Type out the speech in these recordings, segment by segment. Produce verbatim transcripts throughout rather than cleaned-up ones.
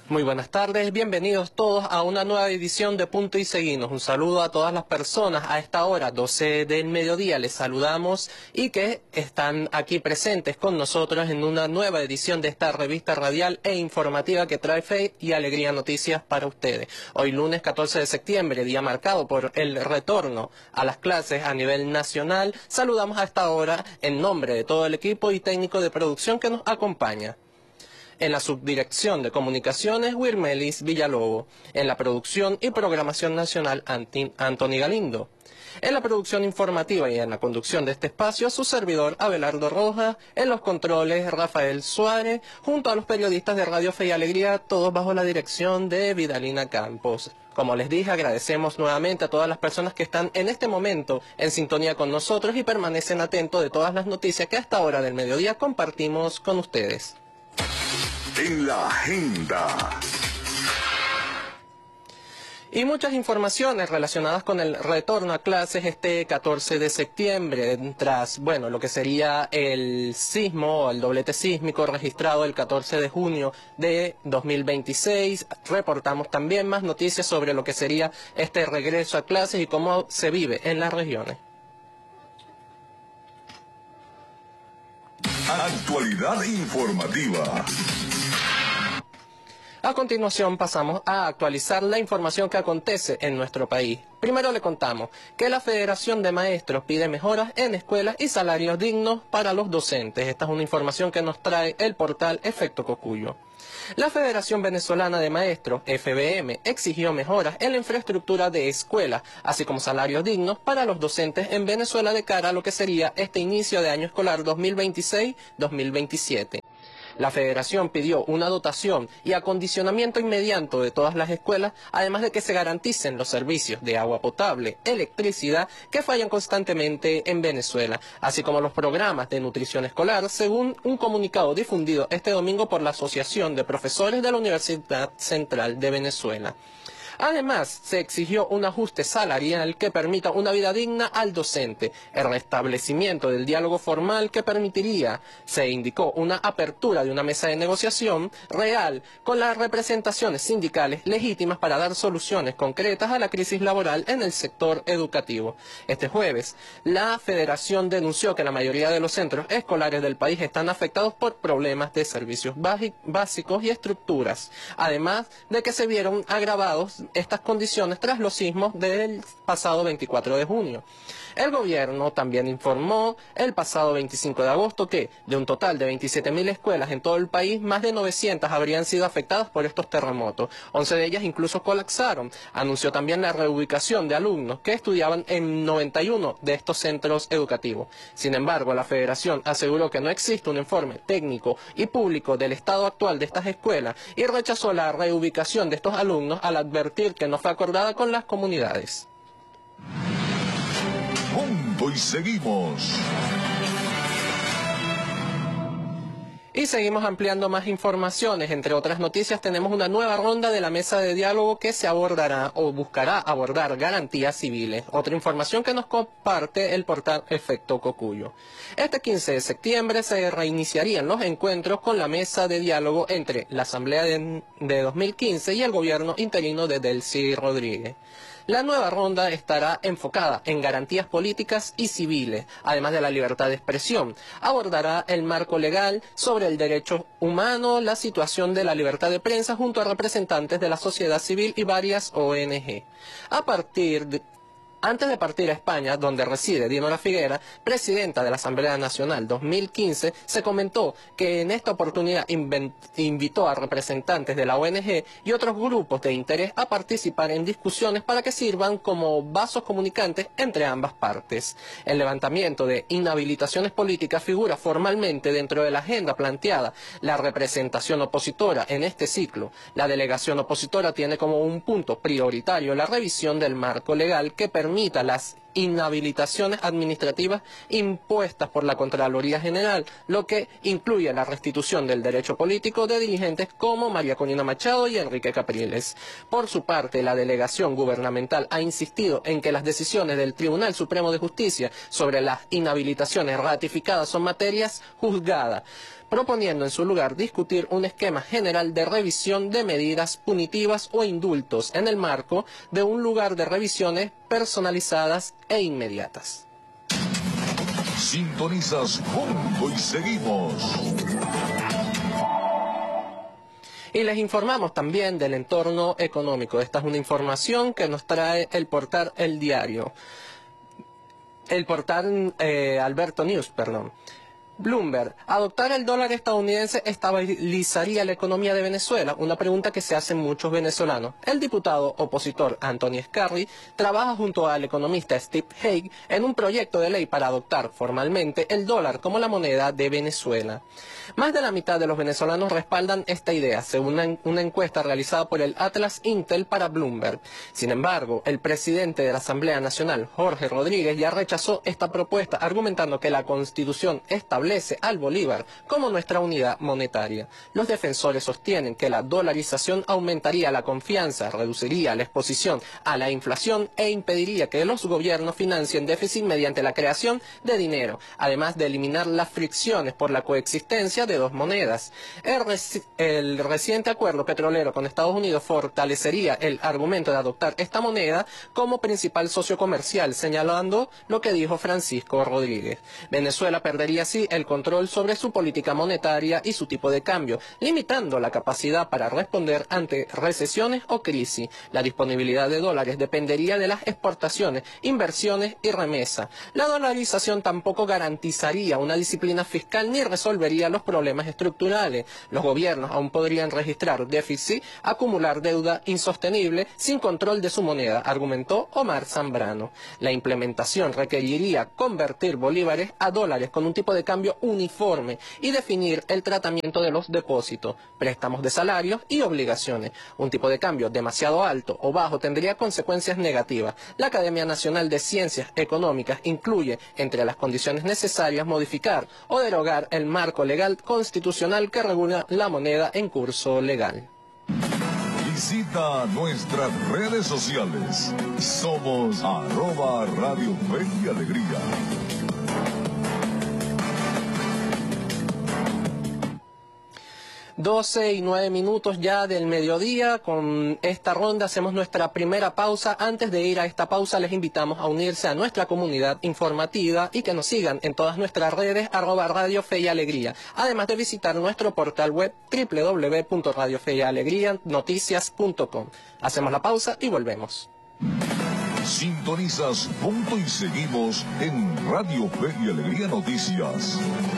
Muy buenas tardes, bienvenidos todos a una nueva edición de Punto y Seguimos. Un saludo a todas las personas a esta hora, doce del mediodía, les saludamos y que están aquí presentes con nosotros en una nueva edición de esta revista radial e informativa que trae fe y alegría noticias para ustedes. Hoy lunes catorce de septiembre, día marcado por el retorno a las clases a nivel nacional, saludamos a esta hora en nombre de todo el equipo y técnico de producción que nos acompaña. En la subdirección de comunicaciones, Wirmelis Villalobos. En la producción y programación nacional, Antoni Galindo. En la producción informativa y en la conducción de este espacio, su servidor Abelardo Rojas. En los controles, Rafael Suárez, junto a los periodistas de Radio Fe y Alegría, todos bajo la dirección de Vidalina Campos. Como les dije, agradecemos nuevamente a todas las personas que están en este momento en sintonía con nosotros y permanecen atentos de todas las noticias que a esta hora del mediodía compartimos con ustedes. En la agenda. Y muchas informaciones relacionadas con el retorno a clases este catorce de septiembre, tras, bueno, lo que sería el sismo, el doblete sísmico registrado el catorce de junio de dos mil veintiséis. Reportamos también más noticias sobre lo que sería este regreso a clases y cómo se vive en las regiones. Actualidad informativa. A continuación pasamos a actualizar la información que acontece en nuestro país. Primero le contamos que la Federación de Maestros pide mejoras en escuelas y salarios dignos para los docentes. Esta es una información que nos trae el portal Efecto Cocuyo. La Federación Venezolana de Maestros, F B M, exigió mejoras en la infraestructura de escuelas, así como salarios dignos para los docentes en Venezuela de cara a lo que sería este inicio de año escolar dos mil veintiséis dos mil veintisiete. La Federación pidió una dotación y acondicionamiento inmediato de todas las escuelas, además de que se garanticen los servicios de agua potable, electricidad, que fallan constantemente en Venezuela, así como los programas de nutrición escolar, según un comunicado difundido este domingo por la Asociación de Profesores de la Universidad Central de Venezuela. Además, se exigió un ajuste salarial que permita una vida digna al docente, el restablecimiento del diálogo formal que permitiría, se indicó, una apertura de una mesa de negociación real con las representaciones sindicales legítimas para dar soluciones concretas a la crisis laboral en el sector educativo. Este jueves, la Federación denunció que la mayoría de los centros escolares del país están afectados por problemas de servicios básicos y estructuras, además de que se vieron agravados estas condiciones tras los sismos del pasado veinticuatro de junio. El gobierno también informó el pasado veinticinco de agosto que de un total de veintisiete mil escuelas en todo el país, más de novecientas habrían sido afectadas por estos terremotos. once de ellas incluso colapsaron. Anunció también la reubicación de alumnos que estudiaban en noventa y uno de estos centros educativos. Sin embargo, la Federación aseguró que no existe un informe técnico y público del estado actual de estas escuelas y rechazó la reubicación de estos alumnos al advertir que no fue acordada con las comunidades. Punto y seguimos. Y seguimos ampliando más informaciones. Entre otras noticias, tenemos una nueva ronda de la mesa de diálogo que se abordará o buscará abordar garantías civiles. Otra información que nos comparte el portal Efecto Cocuyo. Este quince de septiembre se reiniciarían los encuentros con la mesa de diálogo entre la Asamblea de, de dos mil quince y el gobierno interino de Delcy Rodríguez. La nueva ronda estará enfocada en garantías políticas y civiles, además de la libertad de expresión. Abordará el marco legal sobre el derecho humano, la situación de la libertad de prensa junto a representantes de la sociedad civil y varias O N G. A partir de Antes de partir a España, donde reside Dinora Figuera, presidenta de la Asamblea Nacional dos mil quince, se comentó que en esta oportunidad invitó a representantes de la O N G y otros grupos de interés a participar en discusiones para que sirvan como vasos comunicantes entre ambas partes. El levantamiento de inhabilitaciones políticas figura formalmente dentro de la agenda planteada. La representación opositora en este ciclo. La delegación opositora tiene como un punto prioritario la revisión del marco legal que permite permita las inhabilitaciones administrativas impuestas por la Contraloría General, lo que incluye la restitución del derecho político de dirigentes como María Corina Machado y Enrique Capriles. Por su parte, la delegación gubernamental ha insistido en que las decisiones del Tribunal Supremo de Justicia sobre las inhabilitaciones ratificadas son materias juzgadas, proponiendo en su lugar discutir un esquema general de revisión de medidas punitivas o indultos en el marco de un lugar de revisiones personalizadas e inmediatas. Sintonizas Juntos y Seguimos. Y les informamos también del entorno económico. Esta es una información que nos trae el portal El Diario. El portal eh, Alberto News, perdón. Bloomberg, ¿adoptar el dólar estadounidense estabilizaría la economía de Venezuela? Una pregunta que se hacen muchos venezolanos. El diputado opositor Anthony Scarry trabaja junto al economista Steve Hague en un proyecto de ley para adoptar formalmente el dólar como la moneda de Venezuela. Más de la mitad de los venezolanos respaldan esta idea, según una, una encuesta realizada por el Atlas Intel para Bloomberg. Sin embargo, el presidente de la Asamblea Nacional, Jorge Rodríguez, ya rechazó esta propuesta, argumentando que la Constitución establece al Bolívar como nuestra unidad monetaria. Los defensores sostienen que la dolarización aumentaría la confianza, reduciría la exposición a la inflación e impediría que los gobiernos financien déficit mediante la creación de dinero, además de eliminar las fricciones por la coexistencia de dos monedas. El, reci el reciente acuerdo petrolero con Estados Unidos fortalecería el argumento de adoptar esta moneda como principal socio comercial, señalando lo que dijo Francisco Rodríguez. Venezuela perdería así el control sobre su política monetaria y su tipo de cambio, limitando la capacidad para responder ante recesiones o crisis. La disponibilidad de dólares dependería de las exportaciones, inversiones y remesas. La dolarización tampoco garantizaría una disciplina fiscal ni resolvería los problemas estructurales. Los gobiernos aún podrían registrar déficit, acumular deuda insostenible sin control de su moneda, argumentó Omar Zambrano. La implementación requeriría convertir bolívares a dólares con un tipo de cambio uniforme y definir el tratamiento de los depósitos, préstamos de salarios y obligaciones. Un tipo de cambio demasiado alto o bajo tendría consecuencias negativas. La Academia Nacional de Ciencias Económicas incluye entre las condiciones necesarias modificar o derogar el marco legal constitucional que regula la moneda en curso legal. Visita nuestras redes sociales. Somos arroba Radio Fe y Alegría. doce y nueve minutos ya del mediodía. Con esta ronda hacemos nuestra primera pausa. Antes de ir a esta pausa les invitamos a unirse a nuestra comunidad informativa y que nos sigan en todas nuestras redes arroba Radio Fe y Alegría, además de visitar nuestro portal web doble u doble u doble u punto radio fe y alegría noticias punto com. Hacemos la pausa y volvemos. Sintonizas Punto y Seguimos en Radio Fe y Alegría Noticias.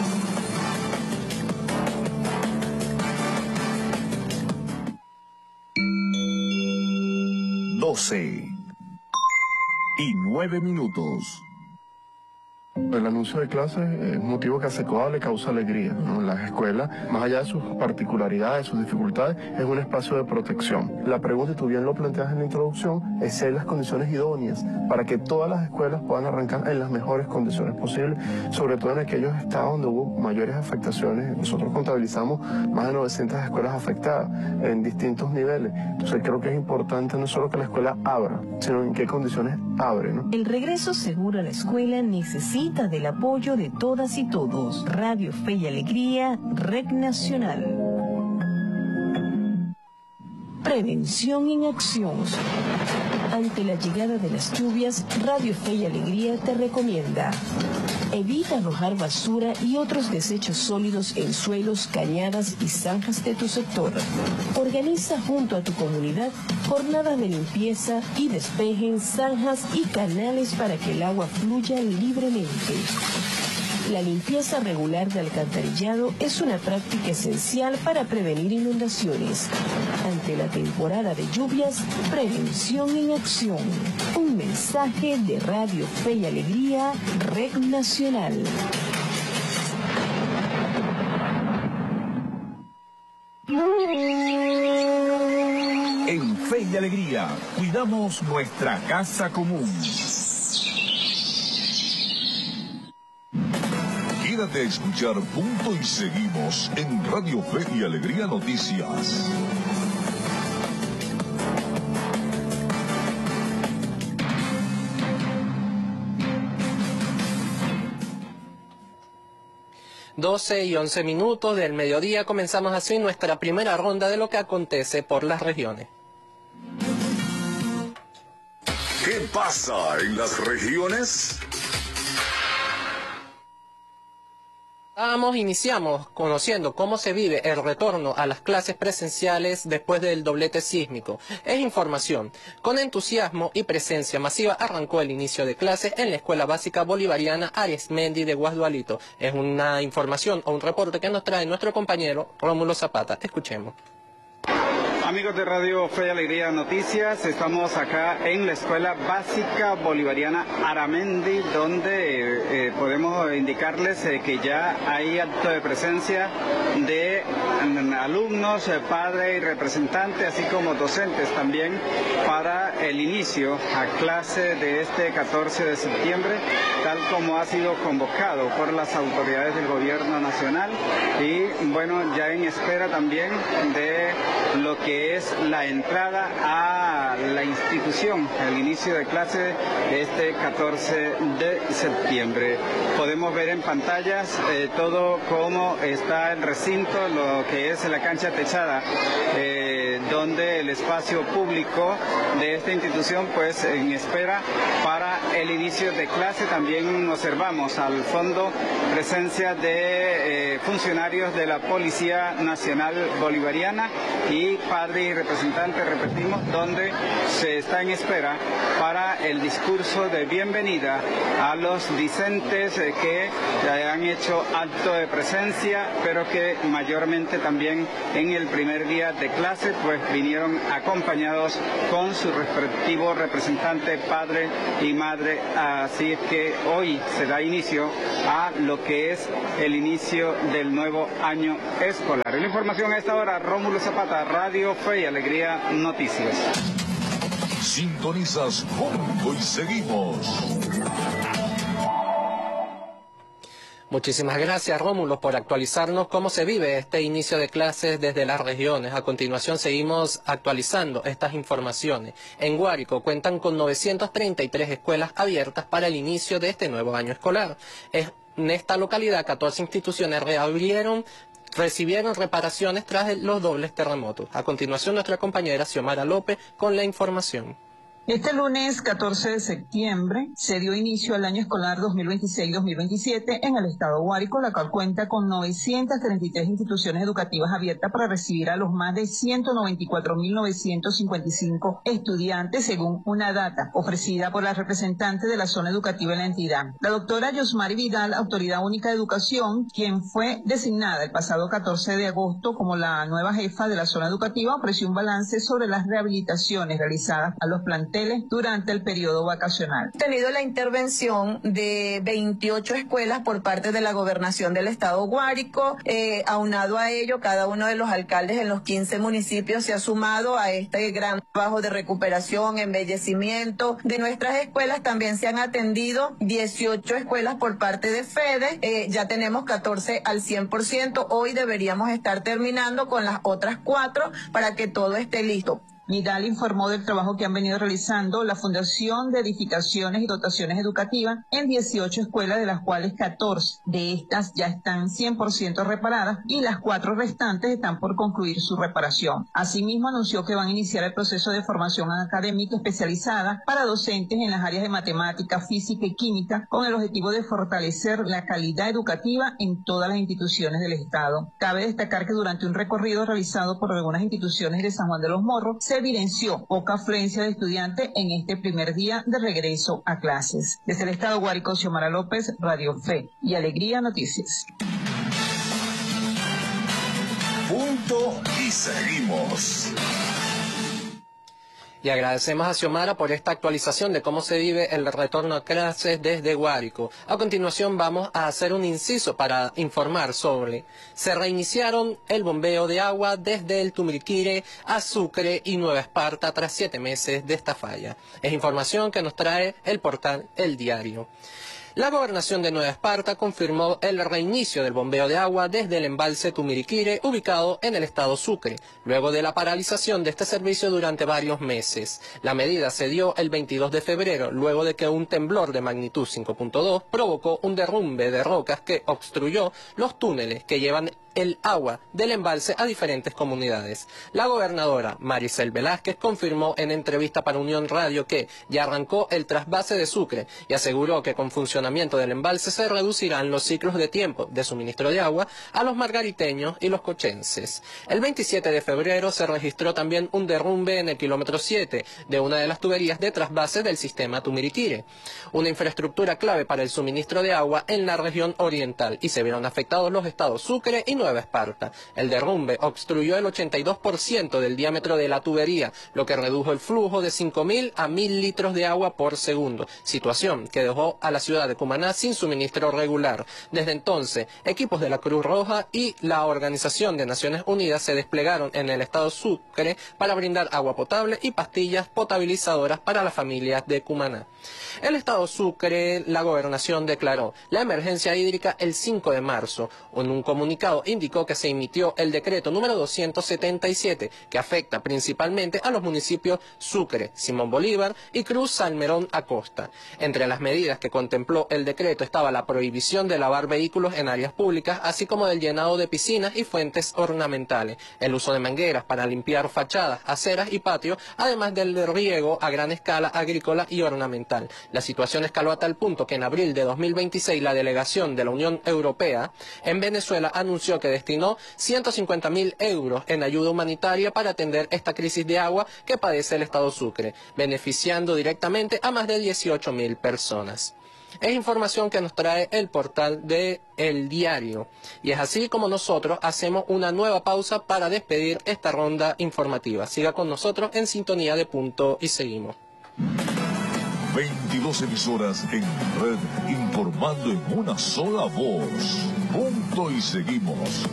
doce y nueve minutos. El anuncio de clases es un motivo que a SECOA le causa alegría, ¿no? En las escuelas, más allá de sus particularidades, sus dificultades, es un espacio de protección. La pregunta, y tú bien lo planteas en la introducción, es si hay las condiciones idóneas para que todas las escuelas puedan arrancar en las mejores condiciones posibles, sobre todo en aquellos estados donde hubo mayores afectaciones. Nosotros contabilizamos más de novecientas escuelas afectadas en distintos niveles. Entonces creo que es importante no solo que la escuela abra, sino en qué condiciones abre, ¿no? El regreso seguro a la escuela necesita del apoyo de todas y todos. Radio Fe y Alegría, Red Nacional. Prevención en acción. Ante la llegada de las lluvias, Radio Fe y Alegría te recomienda: evita arrojar basura y otros desechos sólidos en suelos, cañadas y zanjas de tu sector. Organiza junto a tu comunidad jornadas de limpieza y despejen zanjas y canales para que el agua fluya libremente. La limpieza regular de alcantarillado es una práctica esencial para prevenir inundaciones. Ante la temporada de lluvias, prevención en acción. Un mensaje de Radio Fe y Alegría, Red Nacional. En Fe y Alegría, cuidamos nuestra casa común. Quédate a escuchar Punto y Seguimos en Radio Fe y Alegría Noticias. doce y once minutos del mediodía, comenzamos así nuestra primera ronda de lo que acontece por las regiones. ¿Qué pasa en las regiones? Vamos, iniciamos conociendo cómo se vive el retorno a las clases presenciales después del doblete sísmico. Es información. Con entusiasmo y presencia masiva arrancó el inicio de clases en la Escuela Básica Bolivariana Arismendi de Guasdualito. Es una información o un reporte que nos trae nuestro compañero Rómulo Zapata. Escuchemos. Amigos de Radio Fe y Alegría Noticias, estamos acá en la Escuela Básica Bolivariana Aramendi, donde eh, podemos indicarles eh, que ya hay acto de presencia de eh, alumnos, eh, padres y representantes, así como docentes también, para el inicio a clase de este catorce de septiembre, tal como ha sido convocado por las autoridades del gobierno nacional y, bueno, ya en espera también de lo que es la entrada a la institución, el inicio de clase de este catorce de septiembre. Podemos ver en pantallas eh, todo cómo está el recinto, lo que es la cancha techada, eh, donde el espacio público de esta institución pues en espera para el inicio de clase. También observamos al fondo presencia de eh, funcionarios de la Policía Nacional Bolivariana y padre y representante, repetimos, donde se está en espera para el discurso de bienvenida a los discentes eh, que han hecho acto de presencia, pero que mayormente también en el primer día de clase pues vinieron acompañados con su respectivo representante, padre y madre. Así es que hoy se da inicio a lo que es el inicio del nuevo año escolar. La información a esta hora, Rómulo Zapata, Radio Fe y Alegría Noticias. Sintonizas Punto y Seguimos. Muchísimas gracias, Rómulo, por actualizarnos cómo se vive este inicio de clases desde las regiones. A continuación seguimos actualizando estas informaciones. En Guárico cuentan con novecientas treinta y tres escuelas abiertas para el inicio de este nuevo año escolar. En esta localidad, catorce instituciones reabrieron recibieron reparaciones tras los dobles terremotos. A continuación, nuestra compañera Xiomara López con la información. Este lunes catorce de septiembre se dio inicio al año escolar dos mil veintiséis dos mil veintisiete en el estado Guárico, la cual cuenta con novecientas treinta y tres instituciones educativas abiertas para recibir a los más de ciento noventa y cuatro mil novecientos cincuenta y cinco estudiantes, según una data ofrecida por la representante de la zona educativa en la entidad. La doctora Yosmari Vidal, Autoridad Única de Educación, quien fue designada el pasado catorce de agosto como la nueva jefa de la zona educativa, ofreció un balance sobre las rehabilitaciones realizadas a los planteles durante el periodo vacacional. Ha tenido la intervención de veintiocho escuelas por parte de la gobernación del estado Guárico. Eh, aunado a ello, cada uno de los alcaldes en los quince municipios se ha sumado a este gran trabajo de recuperación, embellecimiento de nuestras escuelas. También se han atendido dieciocho escuelas por parte de FEDE. Eh, ya tenemos catorce al cien por ciento. Hoy deberíamos estar terminando con las otras cuatro para que todo esté listo. Vidal informó del trabajo que han venido realizando la Fundación de Edificaciones y Dotaciones Educativas en dieciocho escuelas, de las cuales catorce de estas ya están cien por ciento reparadas y las cuatro restantes están por concluir su reparación. Asimismo, anunció que van a iniciar el proceso de formación académica especializada para docentes en las áreas de matemática, física y química, con el objetivo de fortalecer la calidad educativa en todas las instituciones del Estado. Cabe destacar que durante un recorrido realizado por algunas instituciones de San Juan de los Morros, se evidenció poca afluencia de estudiantes en este primer día de regreso a clases. Desde el estado Guárico, Xiomara López, Radio Fe y Alegría Noticias. Punto y Seguimos. Y agradecemos a Xiomara por esta actualización de cómo se vive el retorno a clases desde Guárico. A continuación vamos a hacer un inciso para informar sobre: se reiniciaron el bombeo de agua desde el Tumilquire a Sucre y Nueva Esparta tras siete meses de esta falla. Es información que nos trae el portal El Diario. La gobernación de Nueva Esparta confirmó el reinicio del bombeo de agua desde el embalse Tumiriquire, ubicado en el estado Sucre, luego de la paralización de este servicio durante varios meses. La medida se dio el veintidós de febrero, luego de que un temblor de magnitud cinco punto dos provocó un derrumbe de rocas que obstruyó los túneles que llevan el agua del embalse a diferentes comunidades. La gobernadora Maricel Velázquez confirmó en entrevista para Unión Radio que ya arrancó el trasvase de Sucre y aseguró que con funcionamiento del embalse se reducirán los ciclos de tiempo de suministro de agua a los margariteños y los cochenses. El veintisiete de febrero se registró también un derrumbe en el kilómetro siete de una de las tuberías de trasvase del sistema Tumiriquire, una infraestructura clave para el suministro de agua en la región oriental, y se vieron afectados los estados Sucre y Nueva Esparta. El derrumbe obstruyó el ochenta y dos por ciento del diámetro de la tubería, lo que redujo el flujo de cinco mil a mil litros de agua por segundo, situación que dejó a la ciudad de Cumaná sin suministro regular. Desde entonces, equipos de la Cruz Roja y la Organización de Naciones Unidas se desplegaron en el estado Sucre para brindar agua potable y pastillas potabilizadoras para las familias de Cumaná. El estado Sucre, la gobernación declaró la emergencia hídrica el cinco de marzo. En un comunicado indicó que se emitió el decreto número doscientos setenta y siete, que afecta principalmente a los municipios Sucre, Simón Bolívar y Cruz Salmerón Acosta. Entre las medidas que contempló el decreto estaba la prohibición de lavar vehículos en áreas públicas, así como del llenado de piscinas y fuentes ornamentales, el uso de mangueras para limpiar fachadas, aceras y patios, además del riego a gran escala agrícola y ornamental. La situación escaló a tal punto que en abril de dos mil veintiséis la delegación de la Unión Europea en Venezuela anunció que destinó ciento cincuenta mil euros en ayuda humanitaria para atender esta crisis de agua que padece el estado Sucre, beneficiando directamente a más de dieciocho mil personas. Es información que nos trae el portal de El Diario. Y es así como nosotros hacemos una nueva pausa para despedir esta ronda informativa. Siga con nosotros en sintonía de Punto y Seguimos. veintidós emisoras en red, informando en una sola voz. Punto y Seguimos.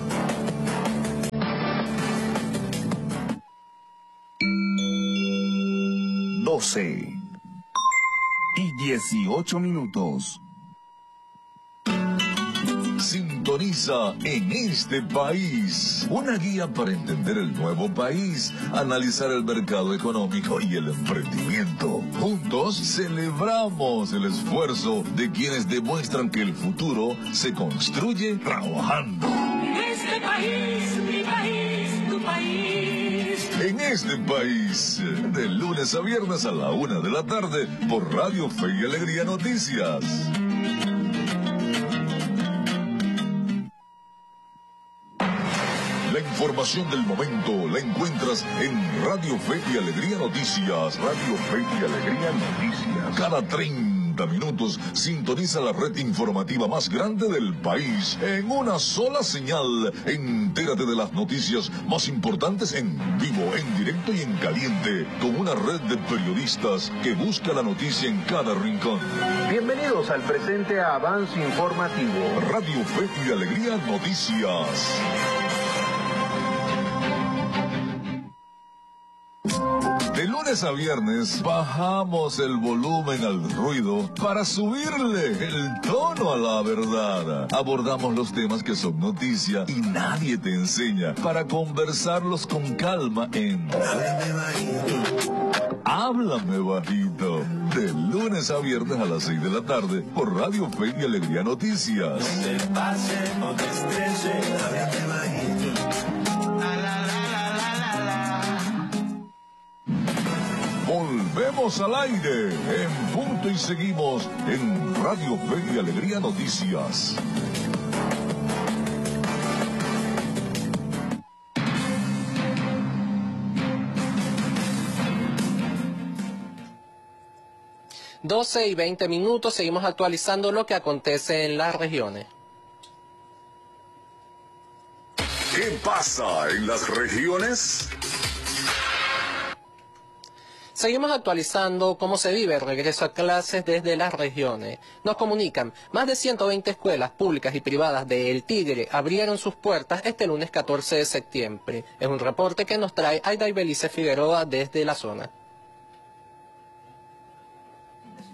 doce y dieciocho minutos. Sintoniza En Este País, una guía para entender el nuevo país, analizar el mercado económico y el emprendimiento. Juntos celebramos el esfuerzo de quienes demuestran que el futuro se construye trabajando. En este país, mi país, tu país. En Este País, de lunes a viernes a la una de la tarde, por Radio Fe y Alegría Noticias. La información del momento la encuentras en Radio Fe y Alegría Noticias. Radio Fe y Alegría Noticias. Cada treinta minutos sintoniza la red informativa más grande del país en una sola señal. Entérate de las noticias más importantes en vivo, en directo y en caliente, con una red de periodistas que busca la noticia en cada rincón. Bienvenidos al presente avance informativo. Radio Fe y Alegría Noticias. De lunes a viernes bajamos el volumen al ruido para subirle el tono a la verdad. Abordamos los temas que son noticia y nadie te enseña, para conversarlos con calma en Háblame Bajito. Háblame Bajito. De lunes a viernes a las seis de la tarde por Radio Fe y Alegría Noticias. No te pase, no te estreses, háblame bajito. La, la, la, la, la, la, la. Volvemos al aire en Punto y Seguimos en Radio Fe y Alegría Noticias. doce y veinte minutos, seguimos actualizando lo que acontece en las regiones. ¿Qué pasa en las regiones? Seguimos actualizando cómo se vive el regreso a clases desde las regiones. Nos comunican, más de ciento veinte escuelas públicas y privadas de El Tigre abrieron sus puertas este lunes catorce de septiembre. Es un reporte que nos trae Aida Ibelice Figueroa desde la zona.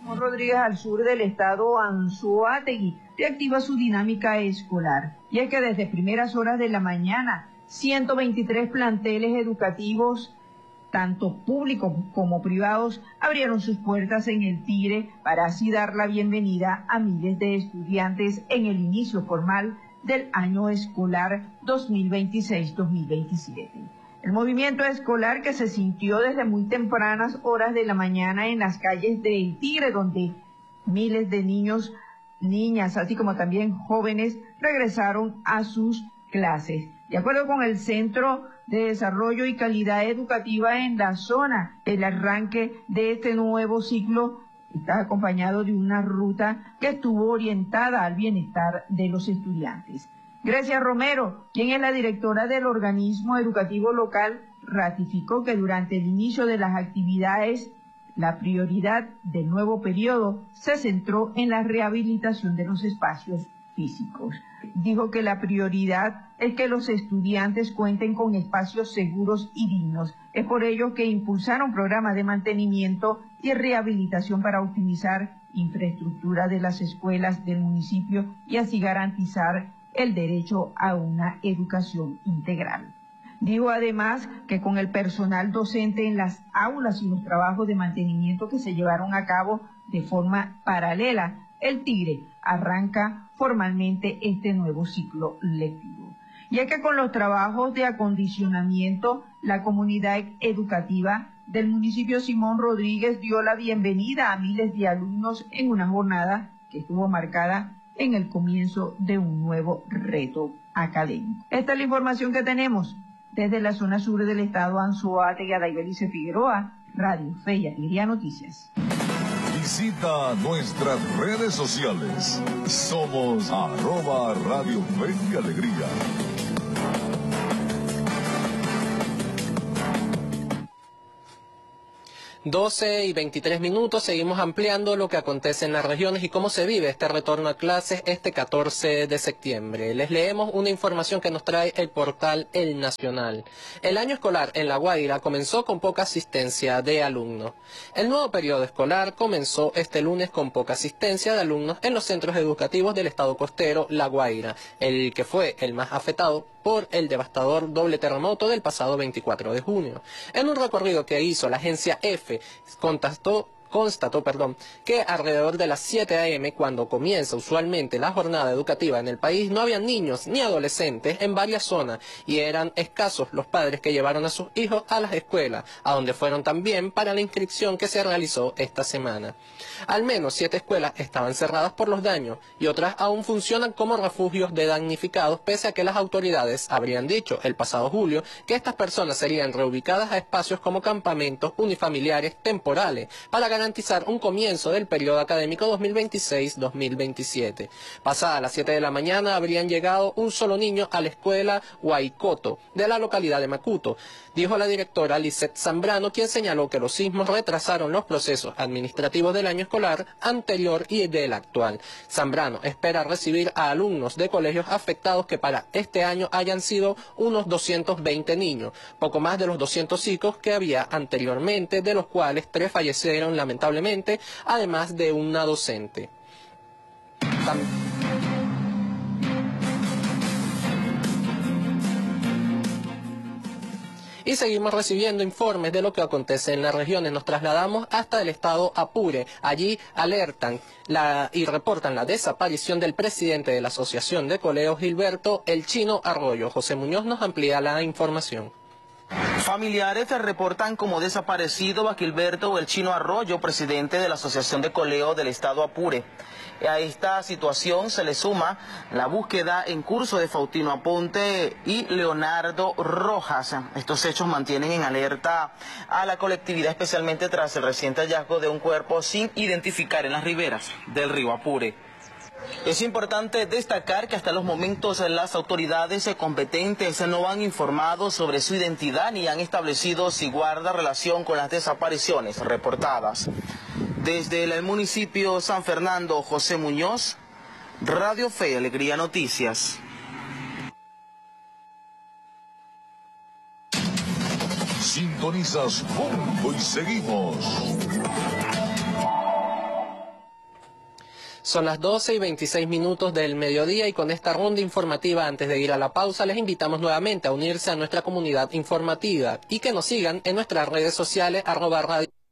Rodríguez, al sur del estado Anzoátegui, reactiva su dinámica escolar. Y es que desde primeras horas de la mañana, ciento veintitrés planteles educativos, tanto públicos como privados, abrieron sus puertas en el Tigre para así dar la bienvenida a miles de estudiantes en el inicio formal del año escolar dos mil veintiséis dos mil veintisiete. El movimiento escolar que se sintió desde muy tempranas horas de la mañana en las calles del Tigre, donde miles de niños, niñas, así como también jóvenes, regresaron a sus clases. De acuerdo con el Centro de Desarrollo y Calidad Educativa en la zona, el arranque de este nuevo ciclo está acompañado de una ruta que estuvo orientada al bienestar de los estudiantes. Grecia Romero, quien es la directora del organismo educativo local, ratificó que durante el inicio de las actividades, la prioridad del nuevo periodo se centró en la rehabilitación de los espacios físicos. Dijo que la prioridad es que los estudiantes cuenten con espacios seguros y dignos. Es por ello que impulsaron programas de mantenimiento y rehabilitación para optimizar infraestructura de las escuelas del municipio y así garantizar el derecho a una educación integral. Dijo además que con el personal docente en las aulas y los trabajos de mantenimiento que se llevaron a cabo de forma paralela, el Tigre arranca formalmente este nuevo ciclo lectivo. Y es que con los trabajos de acondicionamiento, la comunidad educativa del municipio Simón Rodríguez dio la bienvenida a miles de alumnos en una jornada que estuvo marcada en el comienzo de un nuevo reto académico. Esta es la información que tenemos desde la zona sur del estado Anzoátegui. Adaibelice Figueroa, Radio Fe y Alegría Noticias. Visita nuestras redes sociales. Somos arroba Radio Fe y Alegría. doce y veintitrés minutos, seguimos ampliando lo que acontece en las regiones y cómo se vive este retorno a clases este catorce de septiembre. Les leemos una información que nos trae el portal El Nacional. El año escolar en La Guaira comenzó con poca asistencia de alumnos. El nuevo periodo escolar comenzó este lunes con poca asistencia de alumnos en los centros educativos del estado costero La Guaira, el que fue el más afectado por el devastador doble terremoto del pasado veinticuatro de junio. En un recorrido que hizo la agencia EFE, contactó constató perdón, que alrededor de las siete a eme, cuando comienza usualmente la jornada educativa en el país, no había niños ni adolescentes en varias zonas y eran escasos los padres que llevaron a sus hijos a las escuelas, a donde fueron también para la inscripción que se realizó esta semana. Al menos siete escuelas estaban cerradas por los daños y otras aún funcionan como refugios de damnificados, pese a que las autoridades habrían dicho el pasado julio que estas personas serían reubicadas a espacios como campamentos unifamiliares temporales para garantizar un comienzo del periodo académico dos mil veintiséis dos mil veintisiete. Pasada las siete de la mañana habrían llegado un solo niño a la escuela Huaycoto de la localidad de Macuto, dijo la directora Lisette Zambrano, quien señaló que los sismos retrasaron los procesos administrativos del año escolar anterior y del actual. Zambrano espera recibir a alumnos de colegios afectados que para este año hayan sido unos doscientos veinte niños, poco más de los doscientos chicos que había anteriormente, de los cuales tres fallecieron lamentablemente, además de una docente. Tam- Y seguimos recibiendo informes de lo que acontece en las regiones. Nos trasladamos hasta el estado Apure. Allí alertan la, y reportan la desaparición del presidente de la Asociación de Colegios, Gilberto El Chino Arroyo. José Muñoz nos amplía la información. Familiares reportan como desaparecido a Gilberto El Chino Arroyo, presidente de la Asociación de Colegios del estado Apure. A esta situación se le suma la búsqueda en curso de Faustino Aponte y Leonardo Rojas. Estos hechos mantienen en alerta a la colectividad, especialmente tras el reciente hallazgo de un cuerpo sin identificar en las riberas del río Apure. Es importante destacar que hasta los momentos las autoridades competentes no han informado sobre su identidad ni han establecido si guarda relación con las desapariciones reportadas. Desde el municipio San Fernando, José Muñoz, Radio Fe y Alegría Noticias. Sintonizas Punto y seguimos. Son las doce y veintiséis minutos del mediodía y con esta ronda informativa antes de ir a la pausa les invitamos nuevamente a unirse a nuestra comunidad informativa y que nos sigan en nuestras redes sociales arroba radio.